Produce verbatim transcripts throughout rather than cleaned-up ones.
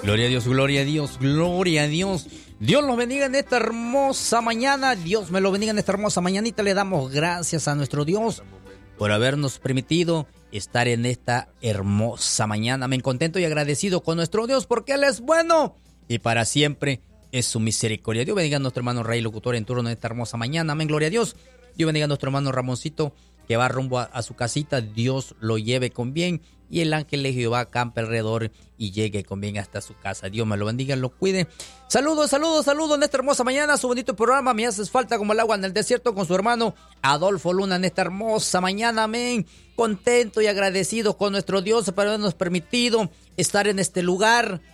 Gloria a Dios, gloria a Dios, gloria a Dios. Dios los bendiga en esta hermosa mañana. Dios me lo bendiga en esta hermosa mañanita. Le damos gracias a nuestro Dios por habernos permitido estar en esta hermosa mañana. Me contento y agradecido con nuestro Dios porque Él es bueno y para siempre es su misericordia. Dios bendiga a nuestro hermano Rey Locutor en turno en esta hermosa mañana. Amén, gloria a Dios. Dios bendiga a nuestro hermano Ramoncito que va rumbo a, a su casita. Dios lo lleve con bien y el ángel de Jehová campe alrededor y llegue con bien hasta su casa. Dios me lo bendiga, lo cuide. Saludos, saludos, saludos en esta hermosa mañana. Su bonito programa Me Haces Falta como el agua en el desierto con su hermano Adolfo Luna en esta hermosa mañana. Amén. Contento y agradecido con nuestro Dios por habernos permitido estar en este lugar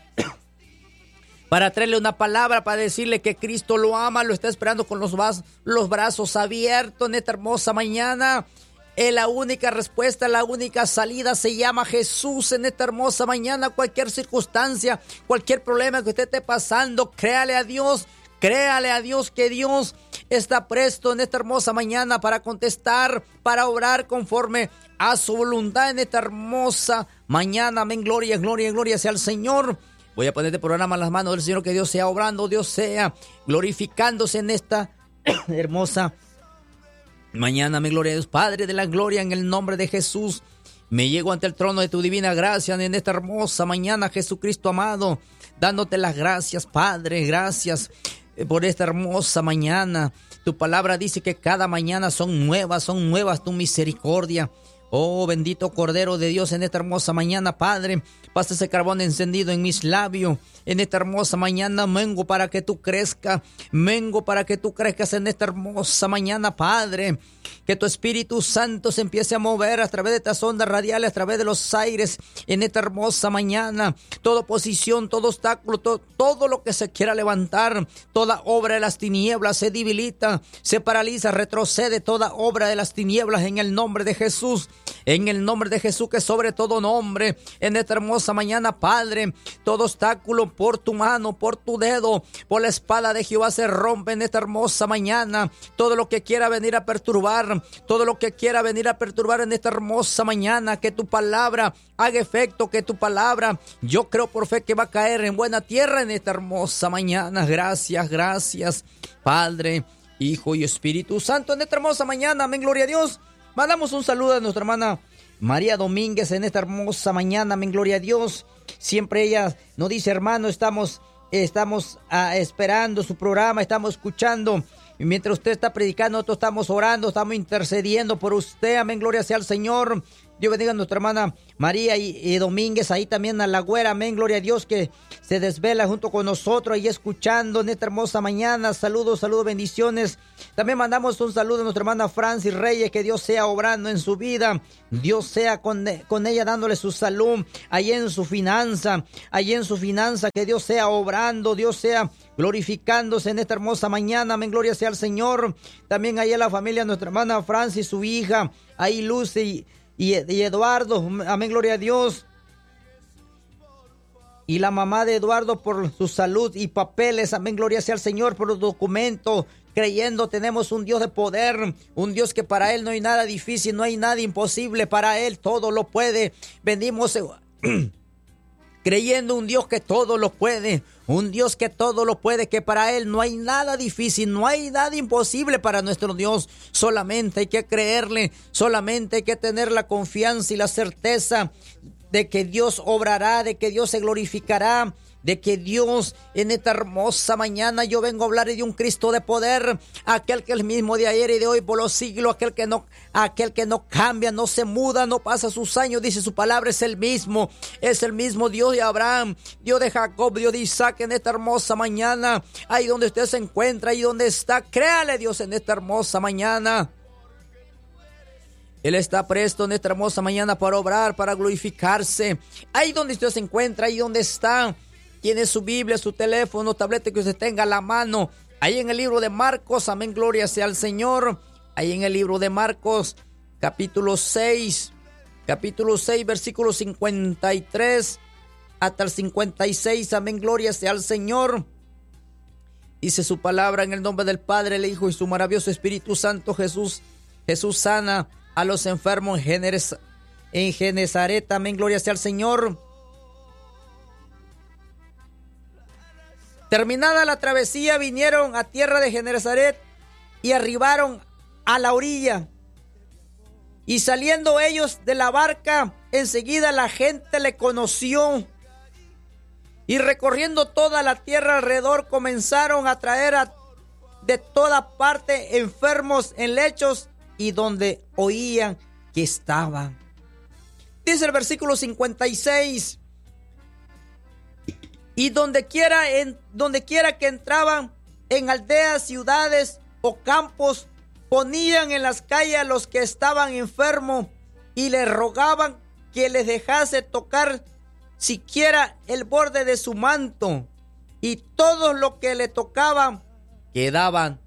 para traerle una palabra, para decirle que Cristo lo ama, lo está esperando con los, vas, los brazos abiertos en esta hermosa mañana. Es la única respuesta, la única salida se llama Jesús en esta hermosa mañana. Cualquier circunstancia, cualquier problema que usted esté pasando, créale a Dios, créale a Dios que Dios está presto en esta hermosa mañana para contestar, para obrar conforme a su voluntad en esta hermosa mañana. Amén, gloria, gloria, gloria sea al Señor. Voy a poner este programa en las manos del Señor, que Dios sea obrando, Dios sea glorificándose en esta hermosa mañana. Mi gloria a Dios, Padre de la gloria, en el nombre de Jesús, me llego ante el trono de tu divina gracia en esta hermosa mañana, Jesucristo amado, dándote las gracias, Padre, gracias por esta hermosa mañana. Tu palabra dice que cada mañana son nuevas, son nuevas tu misericordia. Oh, bendito Cordero de Dios, en esta hermosa mañana, Padre, pasa ese carbón encendido en mis labios. En esta hermosa mañana mengo para que tú crezcas, mengo para que tú crezcas en esta hermosa mañana, Padre. Que tu Espíritu Santo se empiece a mover a través de estas ondas radiales, a través de los aires, en esta hermosa mañana. Toda oposición, todo obstáculo, todo, todo lo que se quiera levantar, toda obra de las tinieblas se debilita, se paraliza, retrocede toda obra de las tinieblas en el nombre de Jesús. En el nombre de Jesús, que sobre todo nombre, en esta hermosa mañana, Padre, todo obstáculo por tu mano, por tu dedo, por la espada de Jehová se rompe en esta hermosa mañana. Todo lo que quiera venir a perturbar, todo lo que quiera venir a perturbar en esta hermosa mañana, que tu palabra haga efecto, que tu palabra, yo creo por fe que va a caer en buena tierra en esta hermosa mañana. Gracias, gracias, Padre, Hijo y Espíritu Santo, en esta hermosa mañana. Amén, gloria a Dios. Mandamos un saludo a nuestra hermana María Domínguez en esta hermosa mañana. Amén, gloria a Dios. Siempre ella nos dice, hermano, estamos, estamos ah, esperando su programa, estamos escuchando. Y mientras usted está predicando, nosotros estamos orando, estamos intercediendo por usted. Amén, gloria sea al Señor. Dios bendiga a nuestra hermana María y, y Domínguez, ahí también a la güera. Amén, gloria a Dios, que se desvela junto con nosotros ahí escuchando en esta hermosa mañana. Saludos, saludos, bendiciones. También mandamos un saludo a nuestra hermana Francis Reyes, que Dios sea obrando en su vida. Dios sea con, con ella dándole su salud, ahí en su finanza, ahí en su finanza, que Dios sea obrando, Dios sea glorificándose en esta hermosa mañana. Amén, gloria sea al Señor. También ahí a la familia, nuestra hermana Francis, su hija, ahí Lucy y, y Eduardo. Amén, gloria a Dios. Y la mamá de Eduardo por su salud y papeles. Amén, gloria sea al Señor por los documentos. Creyendo tenemos un Dios de poder, un Dios que para Él no hay nada difícil, no hay nada imposible. Para Él todo lo puede. Venimos creyendo un Dios que todo lo puede, un Dios que todo lo puede, que para Él no hay nada difícil, no hay nada imposible para nuestro Dios. Solamente hay que creerle, solamente hay que tener la confianza y la certeza de que Dios obrará, de que Dios se glorificará, de que Dios en esta hermosa mañana yo vengo a hablar de un Cristo de poder, aquel que es el mismo de ayer y de hoy por los siglos, aquel que no, aquel que no cambia, no se muda, no pasa sus años, dice su palabra, es el mismo, es el mismo Dios de Abraham, Dios de Jacob, Dios de Isaac. En esta hermosa mañana, ahí donde usted se encuentra, ahí donde está, créale Dios en esta hermosa mañana. Él está presto en esta hermosa mañana para obrar, para glorificarse. Ahí donde usted se encuentra, ahí donde está, tiene su Biblia, su teléfono, tableta que usted tenga a la mano. Ahí en el libro de Marcos, amén, gloria sea al Señor. Ahí en el libro de Marcos, capítulo seis, capítulo seis, versículo cincuenta y tres hasta el cincuenta y seis, amén, gloria sea al Señor. Dice su palabra en el nombre del Padre, el Hijo y su maravilloso Espíritu Santo. Jesús, Jesús sana a los enfermos en Genezaret, amén, gloria sea al Señor. Terminada la travesía, vinieron a tierra de Genesaret y arribaron a la orilla. Y saliendo ellos de la barca, enseguida la gente le conoció. Y recorriendo toda la tierra alrededor, comenzaron a traer a, de toda parte enfermos en lechos y donde oían que estaban. Dice el versículo cincuenta y seis. Y donde quiera, en, donde quiera que entraban, en aldeas, ciudades o campos, ponían en las calles a los que estaban enfermos y les rogaban que les dejase tocar siquiera el borde de su manto, y todos los que le tocaban quedaban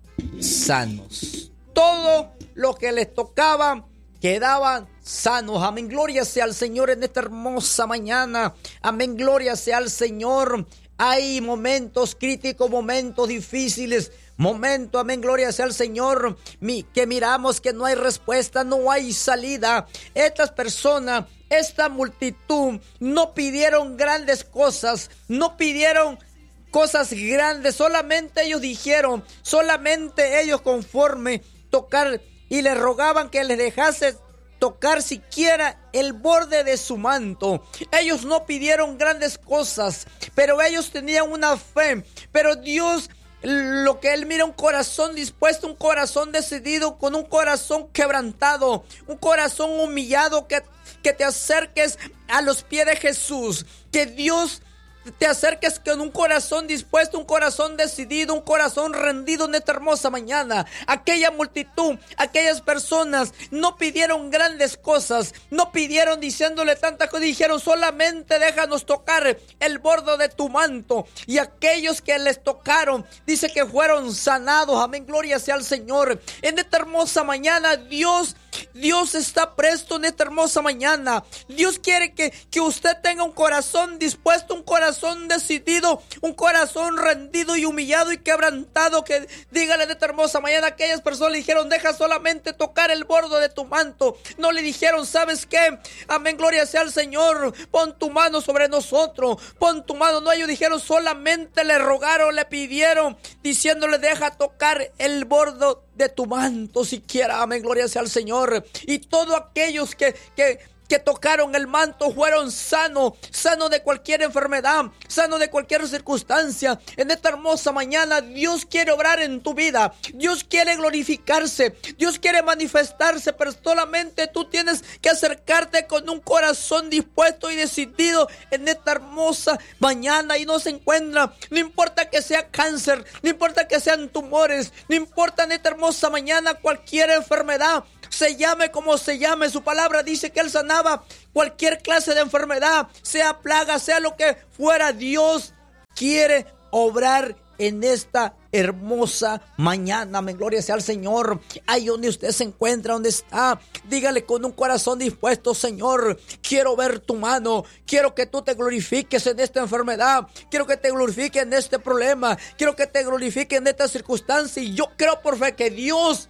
sanos. Todo lo que les tocaban quedaban sanos. Amén, gloria sea al Señor en esta hermosa mañana. Amén, gloria sea al Señor. Hay momentos críticos, momentos difíciles, momentos, amén, gloria sea al Señor, mi, que miramos que no hay respuesta, no hay salida. Estas personas, esta multitud, no pidieron grandes cosas, no pidieron cosas grandes, solamente ellos dijeron, solamente ellos conforme tocar, y le rogaban que les dejase tocar siquiera el borde de su manto. Ellos no pidieron grandes cosas, pero ellos tenían una fe. Pero Dios, lo que Él mira, un corazón dispuesto, un corazón decidido, con un corazón quebrantado, un corazón humillado, que, que te acerques a los pies de Jesús, que Dios te acerques con un corazón dispuesto, un corazón decidido, un corazón rendido en esta hermosa mañana. Aquella multitud, aquellas personas no pidieron grandes cosas, no pidieron diciéndole tantas cosas, dijeron solamente déjanos tocar el borde de tu manto. Y aquellos que les tocaron, dice que fueron sanados. Amén, gloria sea al Señor. En esta hermosa mañana Dios Dios está presto en esta hermosa mañana. Dios quiere que, que usted tenga un corazón dispuesto, un corazón decidido, un corazón rendido y humillado y quebrantado, que dígale en esta hermosa mañana. Aquellas personas le dijeron deja solamente tocar el borde de tu manto. No le dijeron, ¿sabes qué? Amén, gloria sea al Señor, pon tu mano sobre nosotros, pon tu mano. No, ellos dijeron, solamente le rogaron, le pidieron, diciéndole deja tocar el borde de tu manto siquiera. Amén, gloria sea al Señor. Y todos aquellos que, que, que tocaron el manto fueron sanos, sanos de cualquier enfermedad, sanos de cualquier circunstancia. En esta hermosa mañana Dios quiere obrar en tu vida, Dios quiere glorificarse, Dios quiere manifestarse, pero solamente tú tienes que acercarte con un corazón dispuesto y decidido en esta hermosa mañana. Y no se encuentra, no importa que sea cáncer, no importa que sean tumores, no importa en esta hermosa mañana cualquier enfermedad, se llame como se llame. Su palabra dice que Él sanaba cualquier clase de enfermedad, sea plaga, sea lo que fuera. Dios quiere obrar en esta hermosa mañana. Amén, gloria sea al Señor. Ahí donde usted se encuentra, donde está, dígale con un corazón dispuesto: Señor, quiero ver tu mano, quiero que tú te glorifiques en esta enfermedad, quiero que te glorifiques en este problema, quiero que te glorifiques en esta circunstancia. Y yo creo por fe que Dios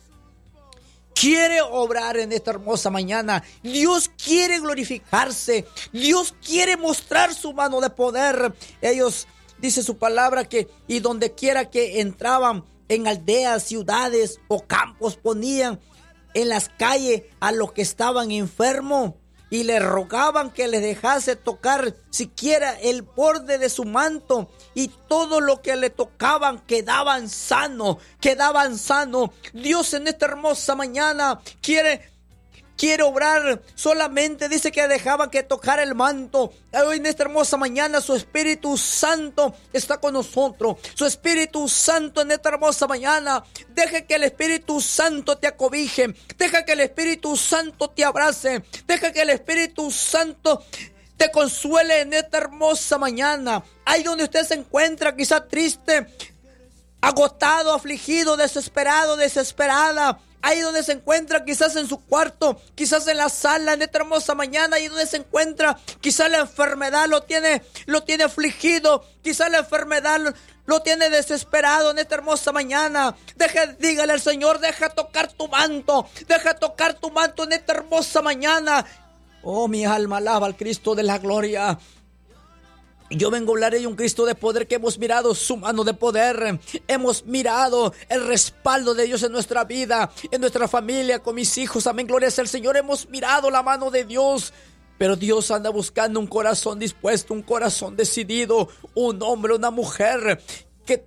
quiere obrar en esta hermosa mañana. Dios quiere glorificarse, Dios quiere mostrar su mano de poder. Ellos, dice su palabra, que y donde quiera que entraban, en aldeas, ciudades o campos, ponían en las calles a los que estaban enfermos y le rogaban que les dejase tocar siquiera el borde de su manto, y todo lo que le tocaban quedaban sanos, quedaban sanos. Dios en esta hermosa mañana quiere Quiere obrar. Solamente dice que dejaban que tocara el manto. Hoy en esta hermosa mañana su Espíritu Santo está con nosotros. Su Espíritu Santo en esta hermosa mañana. Deja que el Espíritu Santo te acobije. Deja que el Espíritu Santo te abrace. Deja que el Espíritu Santo te consuele en esta hermosa mañana. Ahí donde usted se encuentra, quizá triste, agotado, afligido, desesperado, desesperada. Ahí donde se encuentra, quizás en su cuarto, quizás en la sala, en esta hermosa mañana. Ahí donde se encuentra, quizás la enfermedad lo tiene, lo tiene afligido. Quizás la enfermedad lo, lo tiene desesperado en esta hermosa mañana. Deja, dígale al Señor, deja tocar tu manto. Deja tocar tu manto en esta hermosa mañana. Oh, mi alma alaba al Cristo de la gloria. Yo vengo a hablar de un Cristo de poder, que hemos mirado su mano de poder. Hemos mirado el respaldo de Dios en nuestra vida, en nuestra familia, con mis hijos. Amén, gloria sea al Señor. Hemos mirado la mano de Dios. Pero Dios anda buscando un corazón dispuesto, un corazón decidido, un hombre, una mujer que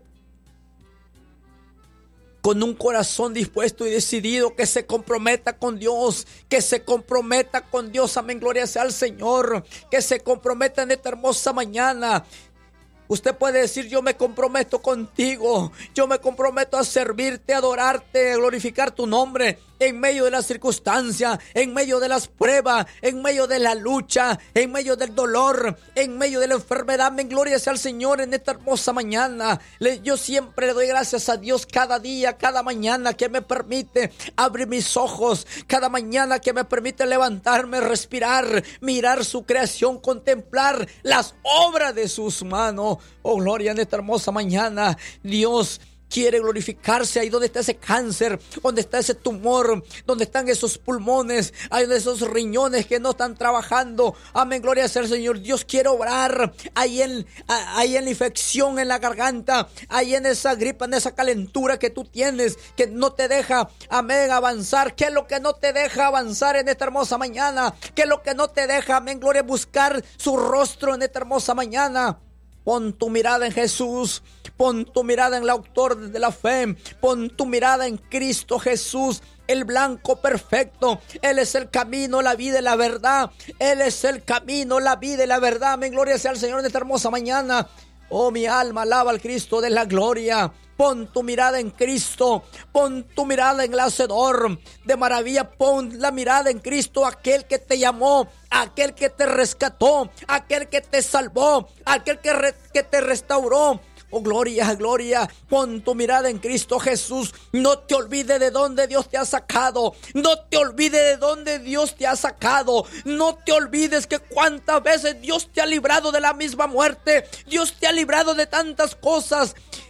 con un corazón dispuesto y decidido, que se comprometa con Dios, que se comprometa con Dios, amén, gloria sea al Señor, que se comprometa en esta hermosa mañana. Usted puede decir: yo me comprometo contigo, yo me comprometo a servirte, a adorarte, a glorificar tu nombre en medio de las circunstancias, en medio de las pruebas, en medio de la lucha, en medio del dolor, en medio de la enfermedad. Amén, gloria sea al Señor en esta hermosa mañana. Le, yo siempre le doy gracias a Dios cada día, cada mañana que me permite abrir mis ojos, cada mañana que me permite levantarme, respirar, mirar su creación, contemplar las obras de sus manos. Oh, gloria en esta hermosa mañana. Dios quiere glorificarse ahí donde está ese cáncer, donde está ese tumor, donde están esos pulmones, ahí donde esos riñones que no están trabajando. Amén, gloria sea al Señor. Dios quiere obrar ahí en, ahí en la infección en la garganta, ahí en esa gripa, en esa calentura que tú tienes, que no te deja, amén, avanzar. ¿Qué es lo que no te deja avanzar en esta hermosa mañana? ¿Qué es lo que no te deja, amén, gloria, buscar su rostro en esta hermosa mañana? Pon tu mirada en Jesús, pon tu mirada en el autor de la fe, pon tu mirada en Cristo Jesús, el blanco perfecto. Él es el camino, la vida y la verdad. Él es el camino, la vida y la verdad. Amén, gloria sea al Señor en esta hermosa mañana. Oh, mi alma alaba al Cristo de la gloria. Pon tu mirada en Cristo, pon tu mirada en el Hacedor de maravilla, pon la mirada en Cristo, aquel que te llamó, aquel que te rescató, aquel que te salvó, aquel que, re, que te restauró. Oh, gloria, gloria, pon tu mirada en Cristo Jesús. No te olvides de dónde Dios te ha sacado, no te olvides de dónde Dios te ha sacado, no te olvides que cuántas veces Dios te ha librado de la misma muerte, Dios te ha librado de tantas cosas.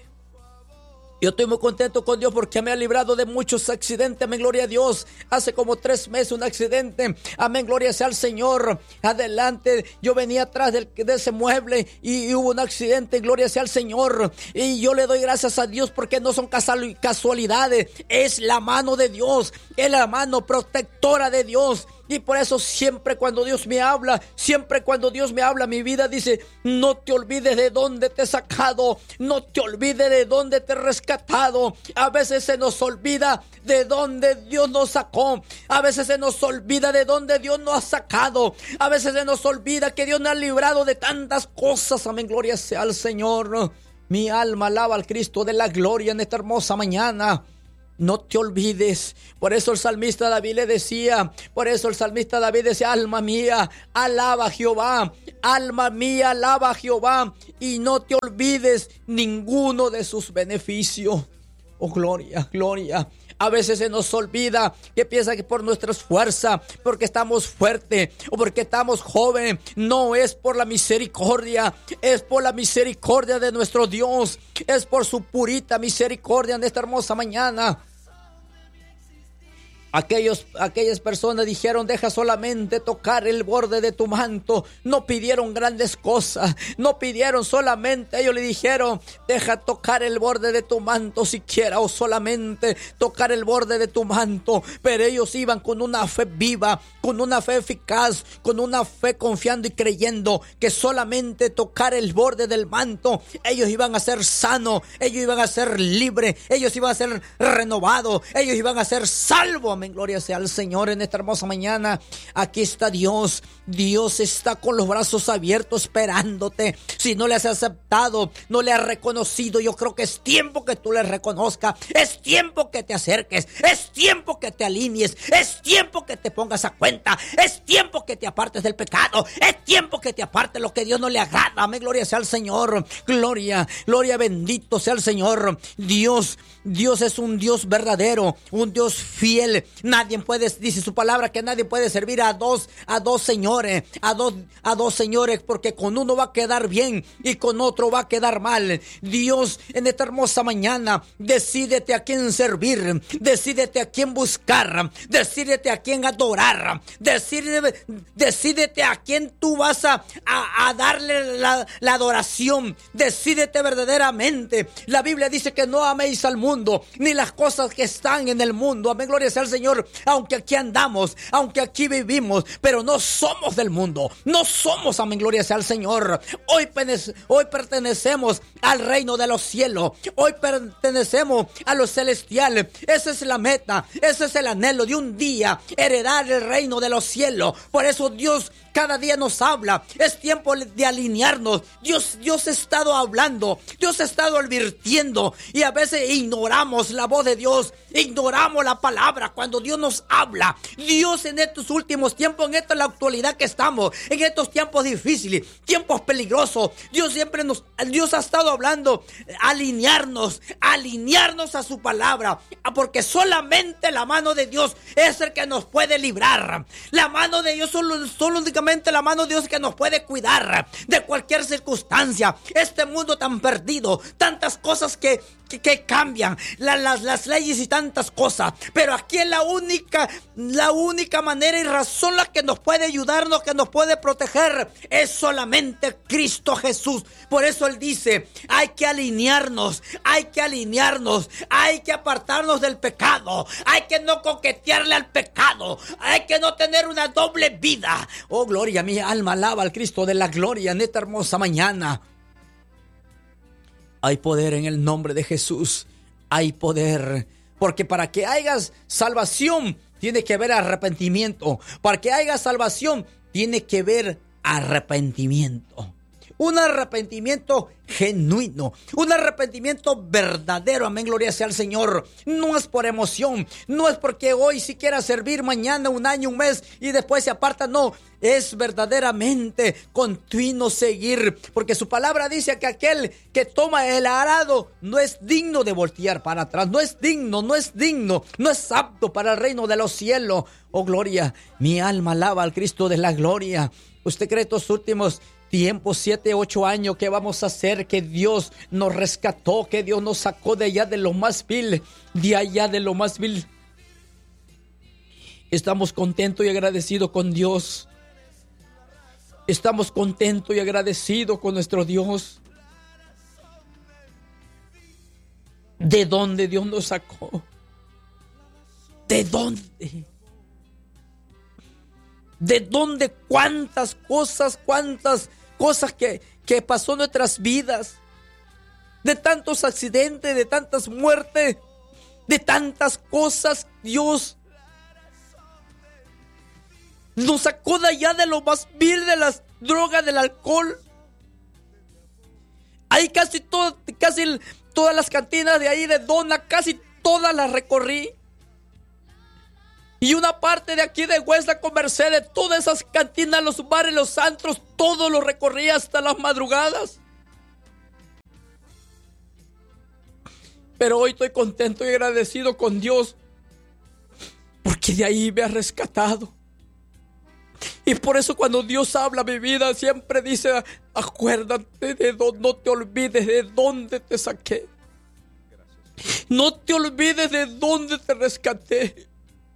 Yo estoy muy contento con Dios porque me ha librado de muchos accidentes, amén, gloria a Dios. Hace como tres meses un accidente, amén, gloria sea al Señor. Adelante, yo venía atrás del, de ese mueble y, y hubo un accidente, gloria sea al Señor. Y yo le doy gracias a Dios porque no son casualidades, es la mano de Dios, es la mano protectora de Dios. Y por eso siempre cuando Dios me habla, siempre cuando Dios me habla, mi vida dice: no te olvides de dónde te he sacado, no te olvides de dónde te he rescatado. A veces se nos olvida de dónde Dios nos sacó, a veces se nos olvida de dónde Dios nos ha sacado, a veces se nos olvida que Dios nos ha librado de tantas cosas. Amén, gloria sea al Señor. Mi alma alaba al Cristo de la gloria en esta hermosa mañana. No te olvides. Por eso el salmista David le decía, por eso el salmista David decía: alma mía, alaba a Jehová, alma mía, alaba a Jehová, y no te olvides ninguno de sus beneficios. Oh, gloria, gloria. A veces se nos olvida que piensa que por nuestras fuerzas, porque estamos fuertes o porque estamos jóvenes. No, es por la misericordia, es por la misericordia de nuestro Dios, es por su purita misericordia en esta hermosa mañana. Aquellos, aquellas personas dijeron: deja solamente tocar el borde de tu manto. No pidieron grandes cosas, no pidieron solamente, ellos le dijeron: deja tocar el borde de tu manto siquiera, o solamente tocar el borde de tu manto. Pero ellos iban con una fe viva, con una fe eficaz, con una fe confiando y creyendo que solamente tocar el borde del manto, ellos iban a ser sanos, ellos iban a ser libres, ellos iban a ser renovados, ellos iban a ser salvos. Amén, gloria sea al Señor en esta hermosa mañana. Aquí está Dios. Dios está con los brazos abiertos esperándote. Si no le has aceptado, no le has reconocido, yo creo que es tiempo que tú le reconozcas. Es tiempo que te acerques, es tiempo que te alinees, es tiempo que te pongas a cuenta, es tiempo que te apartes del pecado, es tiempo que te apartes de lo que Dios no le agrada. Amén, gloria sea al Señor. Gloria, gloria, bendito sea el Señor. Dios, Dios es un Dios verdadero, un Dios fiel. Nadie puede, dice su palabra, que nadie puede servir a dos, a dos señores, a dos, a dos señores, porque con uno va a quedar bien y con otro va a quedar mal. Dios, en esta hermosa mañana, decídete a quién servir, decídete a quién buscar, decídete a quién adorar, Decide, decídete a quién tú vas a, a, a darle la, la adoración. Decídete verdaderamente. La Biblia dice que no améis al mundo, ni las cosas que están en el mundo. Amén, gloria sea al Señor. Aunque aquí andamos, aunque aquí vivimos, pero no somos del mundo. No somos, amén, gloria sea al Señor. Hoy, hoy pertenecemos al reino de los cielos. Hoy pertenecemos a lo celestial. Esa es la meta, ese es el anhelo de un día heredar el reino de los cielos. Por eso Dios cada día nos habla. Es tiempo de alinearnos. Dios, Dios ha estado hablando, Dios ha estado advirtiendo, y a veces ignoramos la voz de Dios, ignoramos la palabra cuando Dios nos habla. Dios en estos últimos tiempos, en esta la actualidad que estamos, en estos tiempos difíciles, tiempos peligrosos, Dios siempre nos, Dios ha estado hablando, alinearnos, alinearnos a su palabra, porque solamente la mano de Dios es el que nos puede librar. La mano de Dios, solo, solo únicamente la mano de Dios que nos puede cuidar de cualquier circunstancia. Este mundo tan perdido, tantas cosas que, que, que cambian, la, las, las leyes y tantas cosas, pero aquí es la única, la única manera y razón la que nos puede ayudarnos, que nos puede proteger, es solamente Cristo Jesús. Por eso Él dice, hay que alinearnos, hay que alinearnos, hay que apartarnos del pecado, hay que no coquetearle al pecado, hay que no tener una doble vida. Oh, gloria, mi alma alaba al Cristo de la gloria en esta hermosa mañana. Hay poder en el nombre de Jesús, hay poder, porque para que haya salvación tiene que haber arrepentimiento, para que haya salvación tiene que haber arrepentimiento. Un arrepentimiento genuino, un arrepentimiento verdadero, amén, gloria sea al Señor. No es por emoción, no es porque hoy si quiera servir, mañana, un año, un mes y después se aparta, no. Es verdaderamente continuo seguir, porque su palabra dice que aquel que toma el arado no es digno de voltear para atrás, no es digno, no es digno, no es apto para el reino de los cielos. Oh, gloria, mi alma alaba al Cristo de la gloria. ¿Usted cree estos últimos tiempos, siete, ocho años, que vamos a hacer? Que Dios nos rescató, que Dios nos sacó de allá de lo más vil, de allá de lo más vil. Estamos contentos y agradecidos con Dios. Estamos contentos y agradecidos con nuestro Dios. ¿De dónde Dios nos sacó? ¿De dónde? ¿De dónde? ¿Cuántas cosas, cuántas cosas que, que pasó en nuestras vidas? De tantos accidentes, de tantas muertes, de tantas cosas. Dios nos sacó de allá de lo más vil, de las drogas, del alcohol. Ahí casi, todo, casi todas las cantinas de ahí de Dona, casi todas las recorrí. Y una parte de aquí de Huesla con Mercedes, todas esas cantinas, los bares, los antros, todo lo recorrí hasta las madrugadas. Pero hoy estoy contento y agradecido con Dios, porque de ahí me ha rescatado. Y por eso cuando Dios habla a mi vida, siempre dice, acuérdate de dónde, no te olvides de dónde te saqué. No te olvides de dónde te rescaté.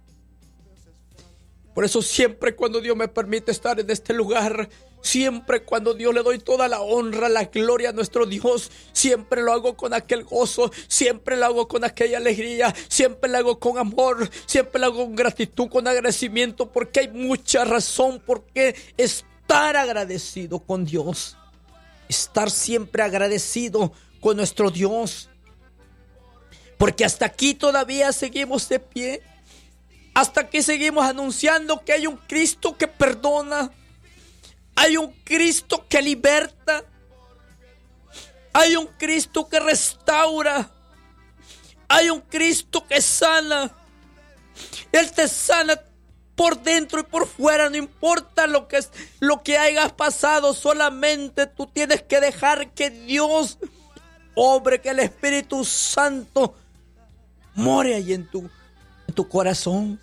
Por eso siempre cuando Dios me permite estar en este lugar, siempre cuando Dios le doy toda la honra, la gloria a nuestro Dios, siempre lo hago con aquel gozo, siempre lo hago con aquella alegría, siempre lo hago con amor, siempre lo hago con gratitud, con agradecimiento, porque hay mucha razón por qué estar agradecido con Dios, estar siempre agradecido con nuestro Dios, porque hasta aquí todavía seguimos de pie. Hasta que seguimos anunciando que hay un Cristo que perdona, hay un Cristo que liberta, hay un Cristo que restaura, hay un Cristo que sana. Él te sana por dentro y por fuera, no importa lo que, lo que hayas pasado, solamente tú tienes que dejar que Dios obre, que el Espíritu Santo more ahí en tu tu corazón.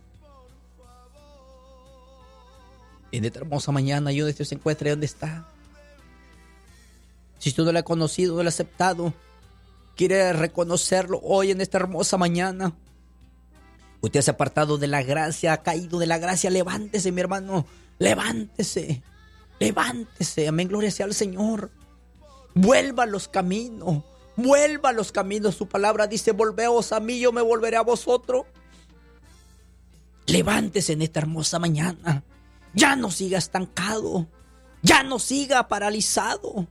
En esta hermosa mañana, yo desde se encuentre donde está. Si tú no lo has conocido, no lo has aceptado, quiere reconocerlo hoy en esta hermosa mañana. Usted se ha apartado de la gracia, ha caído de la gracia. Levántese, mi hermano. Levántese. Levántese. Amén, gloria sea al Señor. Vuelva a los caminos. Vuelva a los caminos. Su palabra dice, volveos a mí, yo me volveré a vosotros. Levántese en esta hermosa mañana. Ya no siga estancado. Ya no siga paralizado.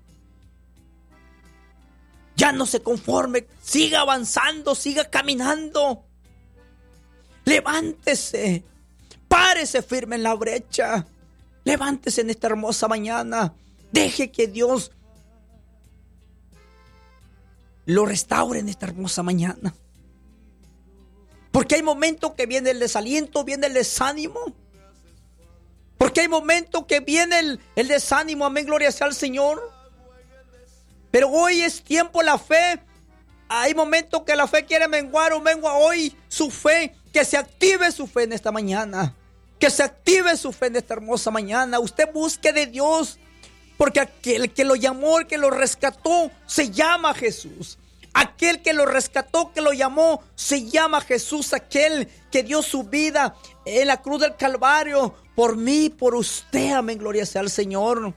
Ya no se conforme. Siga avanzando, siga caminando. Levántese. Párese firme en la brecha. Levántese en esta hermosa mañana. Deje que Dios lo restaure en esta hermosa mañana. Porque hay momentos que viene el desaliento, viene el desánimo. Porque hay momentos que viene el, el desánimo. Amén, gloria sea al Señor. Pero hoy es tiempo la fe. Hay momentos que la fe quiere menguar o mengua hoy su fe. Que se active su fe en esta mañana. Que se active su fe en esta hermosa mañana. Usted busque de Dios. Porque aquel que lo llamó, el que lo rescató, se llama Jesús. Aquel que lo rescató, que lo llamó, se llama Jesús. Aquel que dio su vida en la cruz del Calvario por mí, por usted. Amén, gloria sea al Señor.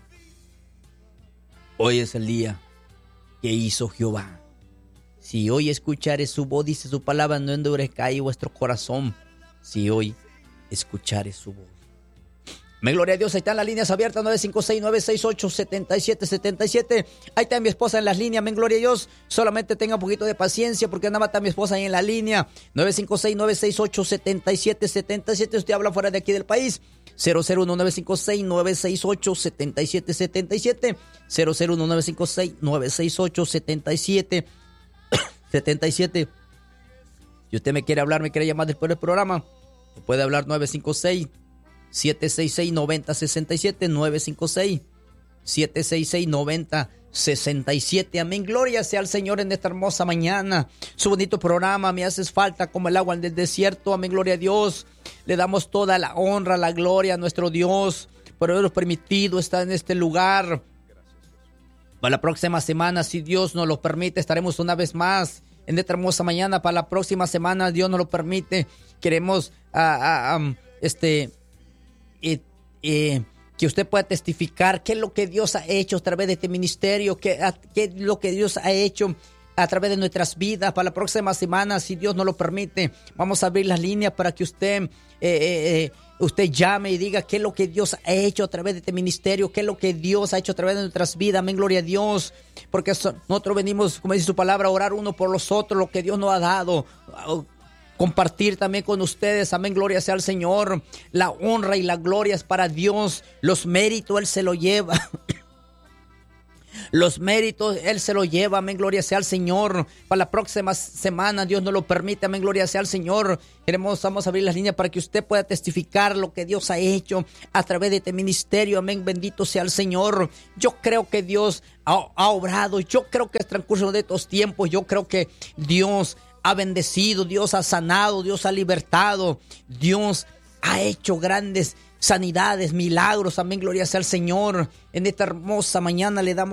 Hoy es el día que hizo Jehová. Si hoy escuchares su voz, dice su palabra, no endurezca ahí vuestro corazón. Si hoy escuchares su voz. Amén, gloria a Dios. Ahí están las líneas abiertas, nueve cinco seis, nueve seis ocho, siete siete siete siete. Ahí está mi esposa en las líneas. Amén, gloria a Dios. Solamente tenga un poquito de paciencia porque nada más está mi esposa ahí en la línea. nueve cinco seis, nueve seis ocho, siete siete siete siete. Usted habla fuera de aquí del país. cero cero uno, nueve cinco seis, nueve seis ocho, siete siete siete siete. cero cero uno, nueve cinco seis, nueve seis ocho, siete siete siete siete. Si usted me quiere hablar, me quiere llamar después del programa, me puede hablar nueve cinco seis, siete seis seis, nueve cero seis siete. nueve cinco seis, siete seis seis, nueve cero seis siete. Amén, gloria sea al Señor en esta hermosa mañana. Su bonito programa, me haces falta como el agua en el desierto. Amén, gloria a Dios. Le damos toda la honra, la gloria a nuestro Dios por habernos permitido estar en este lugar. Para la próxima semana, si Dios nos lo permite, estaremos una vez más en esta hermosa mañana. Para la próxima semana, Dios nos lo permite. Queremos uh, uh, um, este eh, eh, que usted pueda testificar qué es lo que Dios ha hecho a través de este ministerio, qué, a, qué es lo que Dios ha hecho a través de nuestras vidas. Para la próxima semana, si Dios nos lo permite, vamos a abrir las líneas para que usted eh, eh, eh, usted llame y diga qué es lo que Dios ha hecho a través de este ministerio, qué es lo que Dios ha hecho a través de nuestras vidas. Amén, gloria a Dios. Porque so, nosotros venimos, como dice su palabra, a orar uno por los otros, lo que Dios nos ha dado. Compartir también con ustedes. Amén, gloria sea al Señor. La honra y la gloria es para Dios. Los méritos Él se lo lleva. Los méritos Él se los lleva. Amén, gloria sea al Señor. Para la próxima semana, Dios nos lo permite. Amén, gloria sea al Señor. Queremos, vamos a abrir las líneas para que usted pueda testificar lo que Dios ha hecho a través de este ministerio. Amén, bendito sea el Señor. Yo creo que Dios ha, ha obrado. Yo creo que es transcurso de estos tiempos. Yo creo que Dios ha bendecido, Dios ha sanado, Dios ha libertado, Dios ha hecho grandes sanidades, milagros. Amén, gloria sea al Señor. En esta hermosa mañana le damos